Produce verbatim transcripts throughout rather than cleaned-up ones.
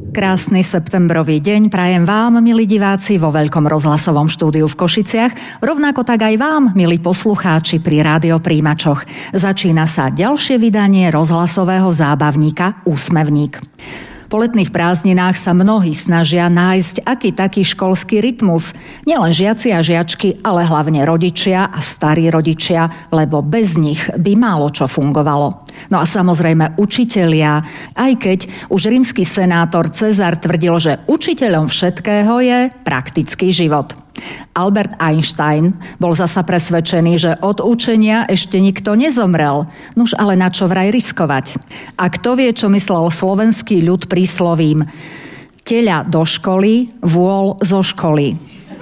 Krásny septembrový deň prajem vám, milí diváci, vo veľkom rozhlasovom štúdiu v Košiciach, rovnako tak aj vám, milí poslucháči pri rádiopríjimačoch. Začína sa ďalšie vydanie rozhlasového zábavníka Úsmevník. Po letných prázdninách sa mnohí snažia nájsť aký taký školský rytmus. Nielen žiaci a žiačky, ale hlavne rodičia a starí rodičia, lebo bez nich by málo čo fungovalo. No a samozrejme učitelia, aj keď už rímsky senátor Cezar tvrdil, že učiteľom všetkého je praktický život. Albert Einstein bol zasa presvedčený, že od učenia ešte nikto nezomrel. Nuž ale na čo vraj riskovať? A kto vie, čo myslel slovenský ľud príslovím: teľa do školy, vôľ zo školy.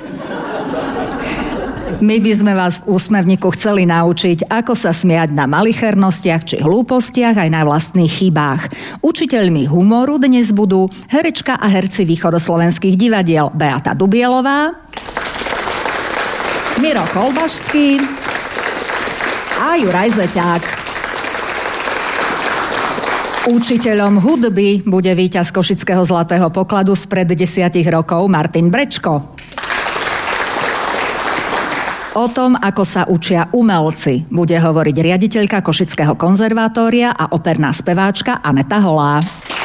My by sme vás v Úsmevníku chceli naučiť, ako sa smiať na malichernostiach či hlúpostiach aj na vlastných chybách. Učiteľmi humoru dnes budú herečka a herci východoslovenských divadiel Beata Dubielová, Miro Kolbašský a Juraj Zeťák. Učiteľom hudby bude víťaz Košického zlatého pokladu spred desiatich rokov Martin Brečko. O tom, ako sa učia umelci, bude hovoriť riaditeľka Košického konzervatória a operná speváčka Aneta Holá.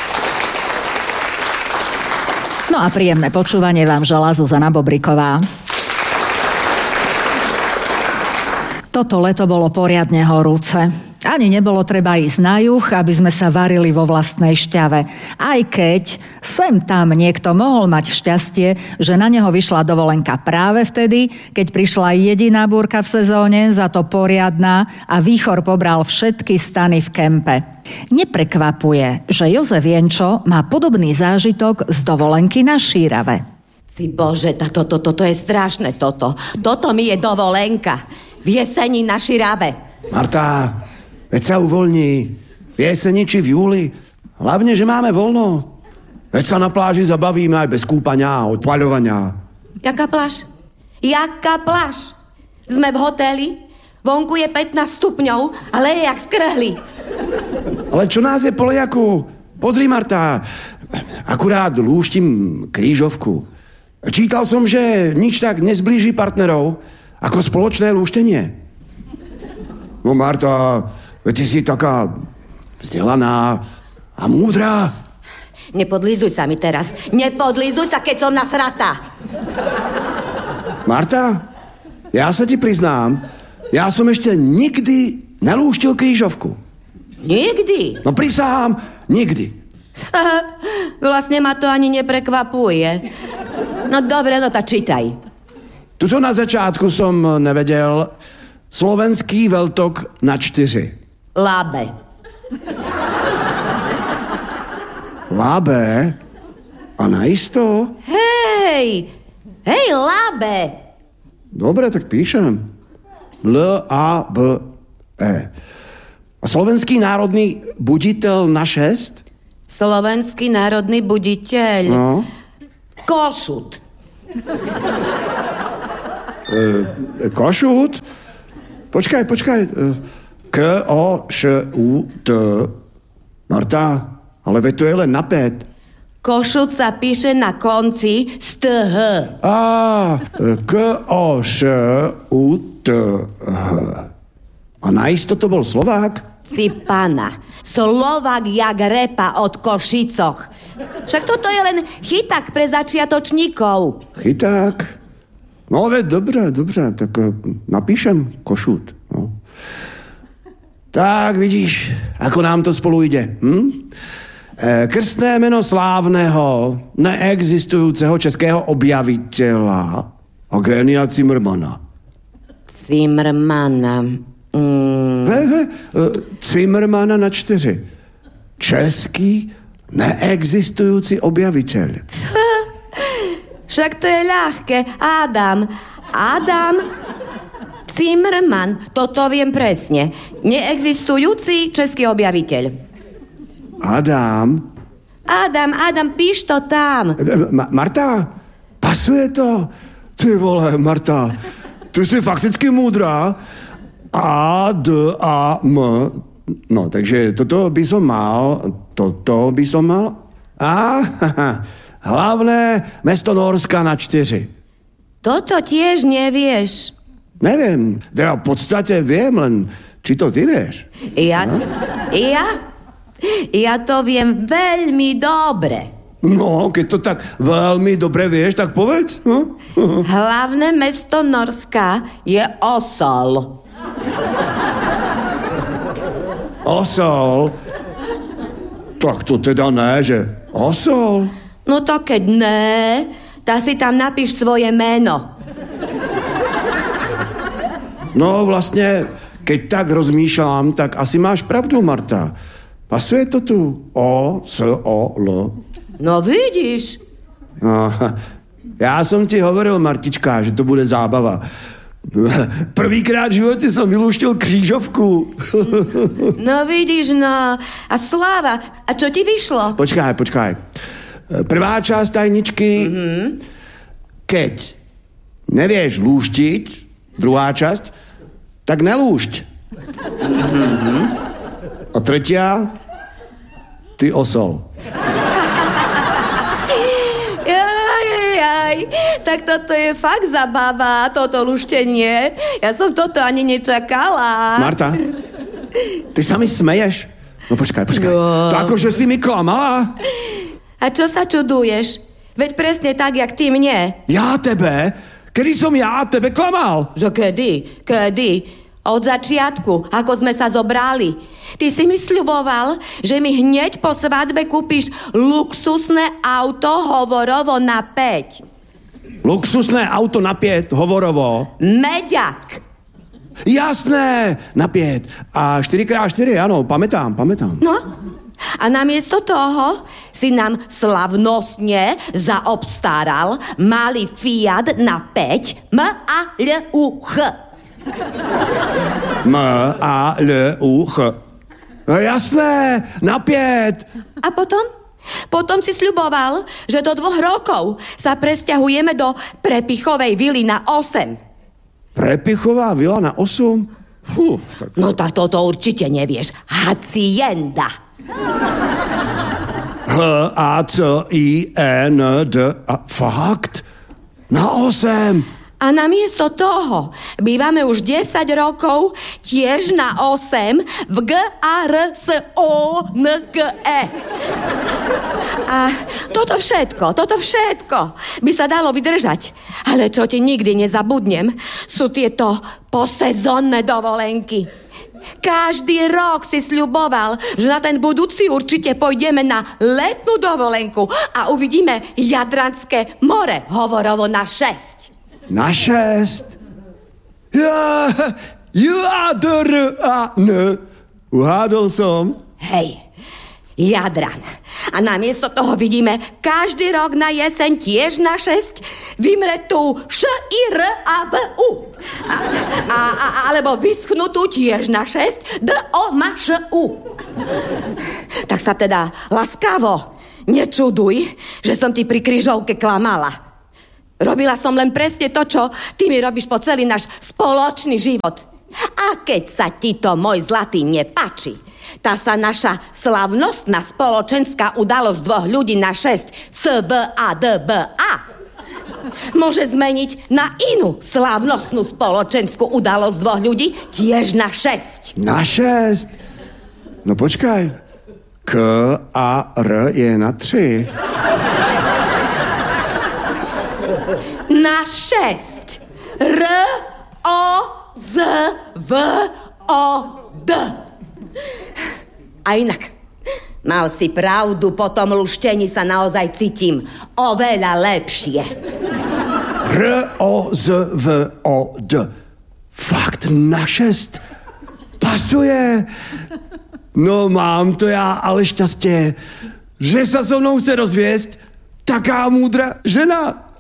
No a príjemné počúvanie vám želá Zuzana Bobriková. Toto leto bolo poriadne horúce. Ani nebolo treba ísť na juh, aby sme sa varili vo vlastnej šťave. Aj keď sem tam niekto mohol mať šťastie, že na neho vyšla dovolenka práve vtedy, keď prišla jediná búrka v sezóne, za to poriadna, a výchor pobral všetky stany v kempe. Neprekvapuje, že Jozef Jenčo má podobný zážitok z dovolenky na Šírave. Si Bože, toto, toto, to je strašné toto. Toto mi je dovolenka. V jeseni na Šírave. Marta, veď sa uvoľní. V jeseni či v júli. Hlavne, že máme voľno. Veď sa na pláži zabavíme aj bez kúpania a odpaľovania. Jaká pláž? Jaká pláž? Sme v hoteli, vonku je pätnásť stupňov a leje jak skrhli. Ale čo nás je po lejaku? Pozri, Marta, akurát lúštim krížovku. Čítal som, že nič tak nezblíži partnerov ako spoločné lúštenie. No Marta, veď ty si taká vzdelaná a múdra. Nepodlizuj sa mi teraz. Nepodlizuj sa, keď som nasratá. Marta, ja sa ti priznám, ja som ešte nikdy nelúštil krížovku. Nikdy? No prisahám, nikdy. Vlastne ma to ani neprekvapuje. No dobre, no tak čítaj. Tuto na začátku som nevedel. Slovenský veltok na čtyři. Lábe. Lábe? A najisto? Hej! Hej, lábe! Dobre, tak píšem. L A B E. A slovenský národný buditel na šest? Slovenský národný buditeľ? No. Košut. E, košut? Počkaj, počkaj. K O Š U T. Marta, ale veď to je len na päť. Košut sa píše na konci z T H. Á, K O Š U T H. A najisto to bol Slovák? Si pana. Slovák jak repa od Košicoch. Však toto je len chyták pre začiatočníkov. Chyták? No veď, dobre, dobre, tak napíšem Košut. No. Tak vidíš, ako nám to spolu ide. Hm? E, krstné jméno slávného, neexistujúceho českého objaviteľa a génia Cimrmana. Cimrmana. Mm. He, he, Cimrmana na čtyři. Český neexistujúci objaviteľ. Však to je ľahké. Adam. Adam Cimrman. Toto viem presne. Neexistujúci český objaviteľ. Adam. Adam, Adam, píš to tam. Ma- Marta, pasuje to? Ty vole, Marta, ty si fakticky múdra. A, D, A, M. No, takže toto by som mal, toto by som mal. A hlavné mesto Norska na čtyři. Toto tiež nevieš. Neviem, teda v podstate viem, len či to ty vieš. Ja? No? Ja? Ja to viem veľmi dobre. No, keď to tak veľmi dobre vieš, tak povedz. No? Hlavné mesto Norska je Osol. Osol? Tak to teda ne, že Osol? No to keď ne, tak si tam napíš svoje meno. No vlastne, keď tak rozmýšľam, tak asi máš pravdu, Marta. Pasuje to tu? O, S, O, L. No vidíš. No, ja som ti hovoril, Martička, že to bude zábava. Prvýkrát v živote som vylúštil krížovku. No vidíš, no. A Sláva, a čo ti vyšlo? Počkaj, počkaj. Prvá časť tajničky. Mm-hmm. Keď nevieš lúštiť, druhá časť, tak nelúšť. Mm-hmm. A tretia, ty osol. Tak toto je fakt zabava, toto luštenie. Ja som toto ani nečakala. Marta, ty sa mi smeješ? No počkaj, počkaj. No. To akože si mi klamala? A čo sa čuduješ? Veď presne tak, jak ty mne. Ja tebe? Kedy som ja tebe klamal? Že kedy? Kedy? Od začiatku, ako sme sa zobrali. Ty si mi sľuboval, že mi hneď po svadbe kúpiš luxusné auto hovorovo na päť. Luxusné auto na päť, hovorovo. Meďak. Jasné, na päť. A štyri krát štyri, áno, pamätám, pamätám. No, a namiesto toho si nám slavnostne zaobstaral malý Fiat na päť M A L U H. M A L U H. No jasné, na päť. A potom? Potom si sľuboval, že do dvoch rokov sa presťahujeme do Prepichovej vily na osem. Prepichová vila na osem? Fú, tak... No tak toto určite nevieš. Hacienda. H A C I E N D A. Fakt? Na osem? A namiesto toho bývame už desať rokov tiež na osem v G A R S O N G E. A toto všetko, toto všetko by sa dalo vydržať. Ale čo ti nikdy nezabudnem, sú tieto posezónne dovolenky. Každý rok si sľuboval, že na ten budúci určite pôjdeme na letnú dovolenku a uvidíme Jadranské more, hovorovo na šesť. Na šest? Ja, Jadran. Uhádol som. Hej, Jadran. A namiesto toho vidíme každý rok na jeseň tiež na šesť vymretú Š I R A V U. A, a, a, alebo vyschnutú tiež na šesť D O M A Š U. Tak sa teda laskavo nečuduj, že som ti pri križovke klamala. Robila som len presne to, čo ty mi robíš po celý náš spoločný život. A keď sa ti to, môj zlatý, nepáči, tá sa naša slavnostná spoločenská udalosť dvoch ľudí na šesť S V A D B A môže zmeniť na inú slavnostnú spoločenskú udalosť dvoch ľudí tiež na šesť. Na šesť? No počkaj. K a R je na tři. Na šesť. R, O, Z, V, O, D. A inak, mal si pravdu, po tom luštení sa naozaj cítim oveľa lepšie. R, O, Z, V, O, D. Fakt, na šest? Pasuje. No mám to ja ale šťastie, že sa so mnou chce rozviesť taká múdra žena.